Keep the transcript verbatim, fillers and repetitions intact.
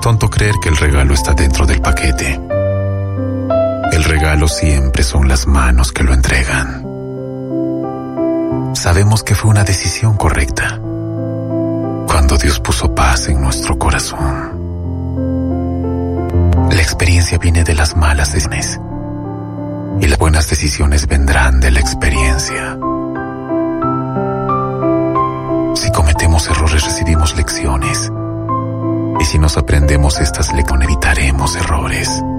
tonto creer que el regalo está dentro del paquete. El regalo siempre son las manos que lo entregan. Sabemos que fue una decisión correcta cuando Dios puso paz en nuestro corazón. La experiencia viene de las malas decisiones y las buenas decisiones vendrán de la experiencia. Si cometemos errores, recibimos lecciones. Y si nos aprendemos estas lecciones, evitaremos errores.